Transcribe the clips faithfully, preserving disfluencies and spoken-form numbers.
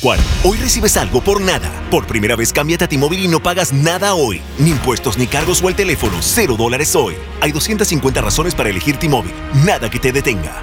mensual. Hoy recibes algo por nada. Por primera vez cámbiate a T-Mobile y no pagas nada hoy. Ni impuestos ni cargos o el teléfono. Cero dólares hoy. Hay doscientas cincuenta razones para elegir T-Mobile. Nada que te detenga.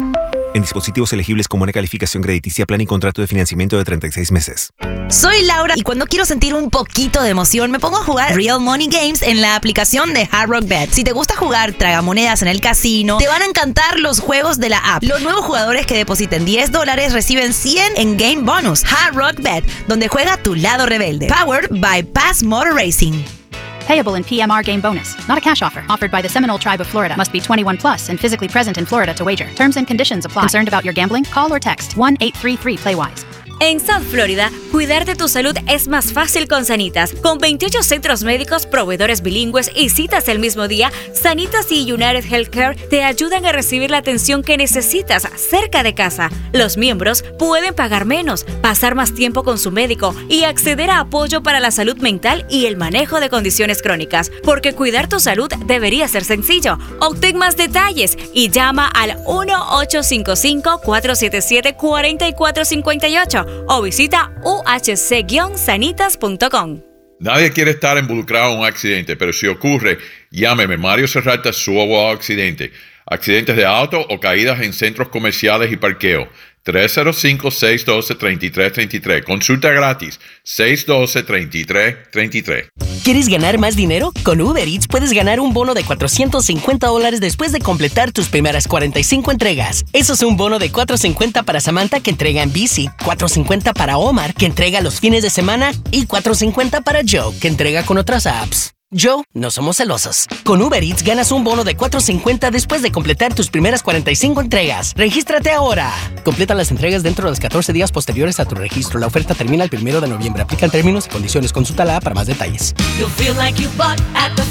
En dispositivos elegibles con buena calificación crediticia, plan y contrato de financiamiento de treinta y seis meses. Soy Laura y cuando quiero sentir un poquito de emoción me pongo a jugar Real Money Games en la aplicación de Hard Rock Bet. Si te gusta jugar tragamonedas en el casino, te van a encantar los juegos de la app. Los nuevos jugadores que depositen diez dólares reciben cien en Game Bonus. Hard Rock Bet, donde juega tu lado rebelde. Powered by Pass Motor Racing. Payable in P M R Game Bonus. Not a cash offer. Offered by the Seminole Tribe of Florida. Must be twenty-one plus and physically present in Florida to wager. Terms and conditions apply. Concerned about your gambling? Call or text one eight three three play wise. En South Florida, cuidar de tu salud es más fácil con Sanitas. Con veintiocho centros médicos, proveedores bilingües y citas el mismo día, Sanitas y United Healthcare te ayudan a recibir la atención que necesitas cerca de casa. Los miembros pueden pagar menos, pasar más tiempo con su médico y acceder a apoyo para la salud mental y el manejo de condiciones crónicas. Porque cuidar tu salud debería ser sencillo. Obtén más detalles y llama al uno ocho cinco cinco, cuatro siete siete, cuatro cuatro cinco ocho. O visita u h c guion sanitas punto com. Nadie quiere estar involucrado en un accidente, pero si ocurre, llámeme Mario Serrata, su abogado de accidente. Accidentes de auto o caídas en centros comerciales y parqueo. tres cero cinco, seis uno dos, tres tres tres tres. Consulta gratis. seis uno dos, tres tres tres tres. ¿Quieres ganar más dinero? Con Uber Eats puedes ganar un bono de cuatrocientos cincuenta dólares después de completar tus primeras cuarenta y cinco entregas. Eso es un bono de cuatrocientos cincuenta para Samantha, que entrega en bici, cuatrocientos cincuenta para Omar, que entrega los fines de semana, y cuatrocientos cincuenta para Joe, que entrega con otras apps. Joe, no somos celosos. Con Uber Eats ganas un bono de cuatrocientos cincuenta después de completar tus primeras cuarenta y cinco entregas. ¡Regístrate ahora! Completa las entregas dentro de los catorce días posteriores a tu registro. La oferta termina el primero de noviembre. Aplican términos y condiciones. Consulta la app para más detalles. You feel like you bought at the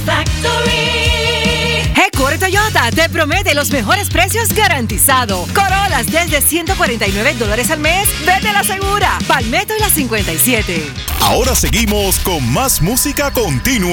factory. Hecore Toyota te promete los mejores precios garantizados. Corollas desde ciento cuarenta y nueve dólares al mes. Vete la segura. Palmetto y la cincuenta y siete. Ahora seguimos con más música continua